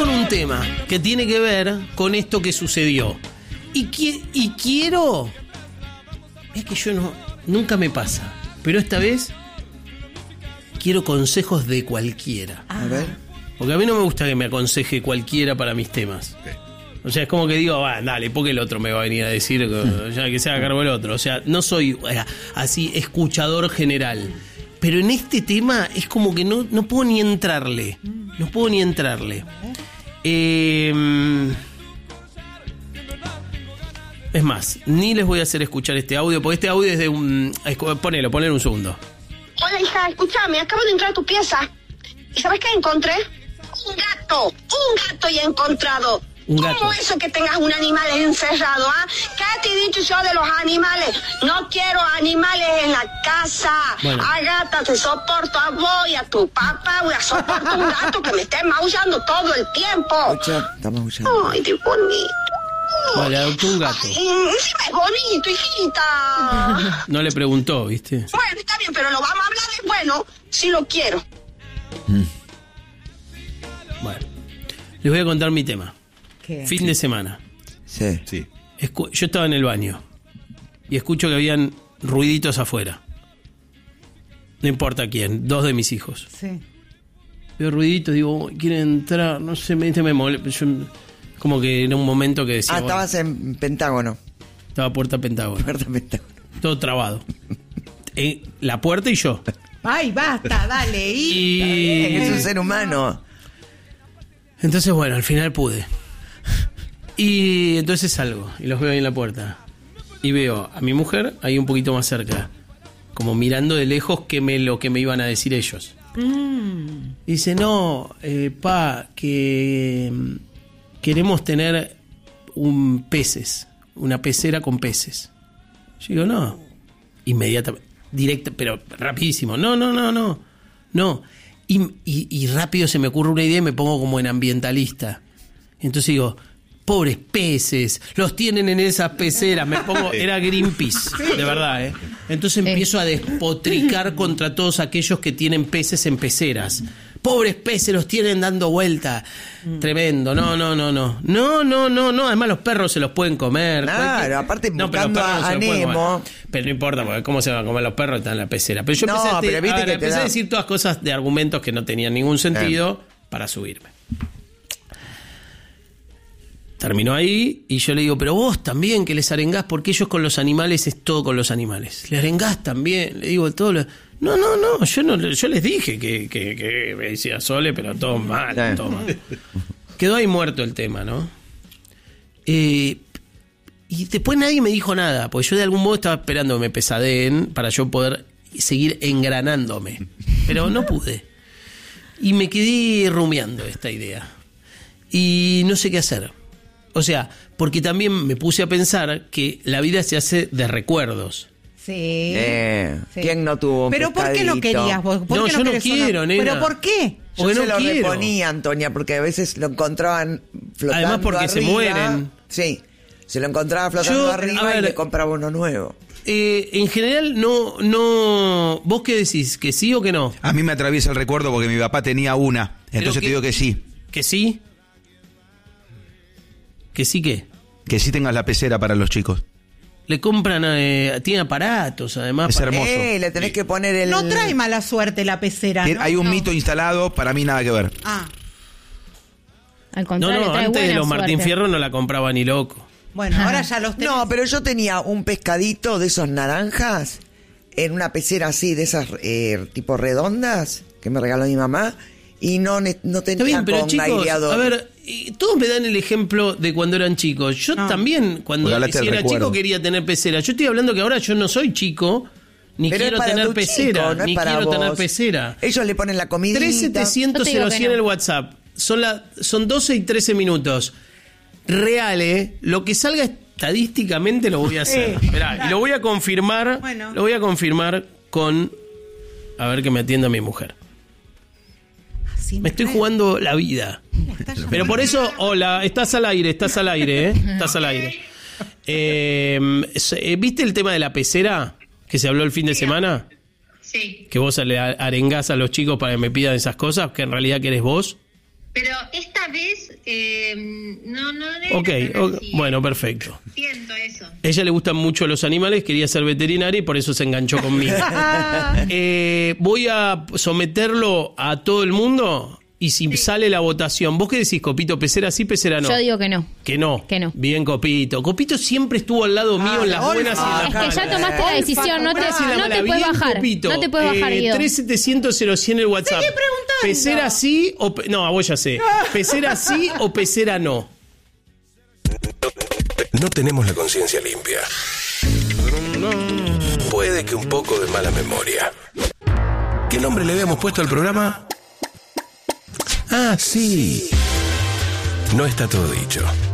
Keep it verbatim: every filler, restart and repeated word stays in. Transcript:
con un tema que tiene que ver con esto que sucedió. Y, qui- y quiero... Es que yo no... Nunca me pasa. Pero esta vez quiero consejos de cualquiera. A ver. Porque a mí no me gusta que me aconseje cualquiera para mis temas. O sea, es como que digo, va, dale, porque el otro me va a venir a decir que, ya que se haga cargo el otro. O sea, no soy eh, así escuchador general. Pero en este tema es como que no, no puedo ni entrarle. No puedo ni entrarle. Eh, es más, ni les voy a hacer escuchar este audio, porque este audio es de un... Ponelo, ponelo un segundo. Hola, hija, escúchame, acabo de entrar a tu pieza. ¿Y sabes qué encontré? Un gato, un gato ya he encontrado. Un gato. ¿Cómo eso que tengas un animal encerrado, ah? ¿Qué te he dicho yo de los animales? No quiero animales en la casa. Bueno. Agata, te soporto a vos y a tu papá. Voy a soportar un gato que me esté maullando todo el tiempo. Escucha, está maullando. Ay, qué bonito. Vale, adoptó un gato. Ay, encima es bonito, hijita. No le preguntó, ¿viste? Bueno, está bien, pero lo vamos a hablar de bueno, si lo quiero. Bueno, les voy a contar mi tema. ¿Qué? Fin de semana. Sí. Sí. Escu- yo estaba en el baño y escucho que habían ruiditos afuera. No importa quién, dos de mis hijos. Sí. Veo ruiditos, digo, quieren entrar, no sé, me, me molesta. Yo, como que era un momento que decía, Ah, bueno, estabas en Pentágono. estaba puerta Pentágono, Puerta Pentágono. todo trabado. Eh, la puerta y yo. Ay, basta, dale. Y... Y Es un ser humano. entonces, bueno, al final pude. Y entonces salgo y los veo ahí en la puerta. Y veo a mi mujer ahí un poquito más cerca, como mirando de lejos que me, lo que me iban a decir ellos. Mm. Dice, no, eh, pa, que mm, queremos tener un peces, una pecera con peces. Yo digo, no, inmediatamente, directo, pero rapidísimo, no, no, no, no, no. Y, y, y rápido se me ocurre una idea y me pongo como en ambientalista. Entonces digo, pobres peces, los tienen en esas peceras, me pongo, era Greenpeace, de verdad, ¿eh? Entonces empiezo a despotricar contra todos aquellos que tienen peces en peceras. Pobres peces, los tienen dando vuelta. Tremendo, no, no, no, no. No, no, no, no, además los perros se los pueden comer. Claro, Cualquier- aparte No, pero los buscando perros no a se los pueden Nemo. comer. Pero no importa, porque cómo se van a comer los perros, están en la pecera. Pero yo No, empecé, a, te- pero viste a ver, que te empecé a da- decir todas cosas de argumentos que no tenían ningún sentido para subirme. Terminó ahí y yo le digo, pero vos también que les arengás, porque ellos con los animales es todo con los animales. Le arengás también, le digo todo lo... No, no, no, yo no, yo les dije que, que, que me decía Sole, pero todo mal, Sí. todo mal. Quedó ahí muerto el tema, ¿no? Eh, y después nadie me dijo nada, porque yo de algún modo estaba esperando que me pesadeen para yo poder seguir engranándome. Pero no pude. Y me quedé rumiando esta idea. Y no sé qué hacer. O sea, porque también me puse a pensar que la vida se hace de recuerdos. Sí. Eh, Sí. ¿quién no tuvo un ¿Pero por qué no pescadito? querías vos? ¿Por No, qué yo no querés quiero, una- nena. ¿Pero por qué? Yo Porque se no lo quiero. reponía, Antonia, porque a veces lo encontraban flotando Además porque se arriba. mueren. Sí, se lo encontraba flotando Yo, a arriba ver, y le compraba uno nuevo. Eh, en general, no, no... ¿Vos qué decís? ¿Que sí o que no? A mí me atraviesa el recuerdo porque mi papá tenía una. Entonces que- te digo que sí. ¿Que sí? ¿Que sí qué? Que sí tengas la pecera para los chicos. Le compran, eh, tiene aparatos además. Es para- hermoso. Eh, le tenés que poner el... No trae mala suerte la pecera, Tiene- ¿no? Hay un No. mito instalado, para mí nada que ver. Ah, Al No, contrario, no, trae antes de buena los Martín suerte. Fierro no la compraba ni loco. bueno, ahora ya los tenés. No, pero yo tenía un pescadito de esos naranjas en una pecera así, de esas eh, tipo redondas, que me regaló mi mamá, y no, ne- no Está tenía bien, pero con chicos, aireador. a ver, y todos me dan el ejemplo de cuando eran chicos. Yo No. también, cuando Porque hablaste si del era recuerdo. chico, quería tener pecera. Yo estoy hablando que ahora yo no soy chico, ni Pero es quiero para tener tu pecera, chico, no es ni para quiero vos. tener pecera. Ellos le ponen la comidita. tres setecientos Yo te digo que cien no. el WhatsApp. Son, la, son doce y trece minutos. Real, ¿eh? Lo que salga estadísticamente lo voy a hacer. Sí, Esperá, claro. y lo voy a confirmar. Bueno. Lo voy a confirmar con. A ver que me atienda mi mujer. Así Me estoy trae. jugando la vida. Está ya- Pero por eso, hola, estás al aire, estás al aire, ¿eh? Estás al aire. Eh, eh, ¿Viste el tema de la pecera que se habló el fin de semana? Sí, Que vos le arengás a los chicos para que me pidan esas cosas, que en realidad querés vos. pero esta vez, eh, no, no era Ok, tan ok, así. bueno, perfecto. Siento eso. A ella le gustan mucho los animales, quería ser veterinaria y por eso se enganchó conmigo. Eh, voy a someterlo a todo el mundo y si sale la votación, ¿vos qué decís, Copito? ¿Pecera sí, pecera no? Yo digo que no. Que no. Que no. Bien, Copito. Copito siempre estuvo al lado mío Ah, en las Olfa. buenas y en las Es malas. que ya tomaste la decisión, no te, Buenas y en las no malas. te puedes Bien, bajar. Copito. No te puedes bajar, Eh, Guido. tres setecientos cero cien el WhatsApp. Sigue preguntando. ¿Pecera sí o... pe- No, a vos ya sé. ¿Pecera sí o pecera no? No tenemos la conciencia limpia. Puede que un poco de mala memoria. ¿Qué nombre le habíamos puesto al programa? Ah, sí. No está todo dicho.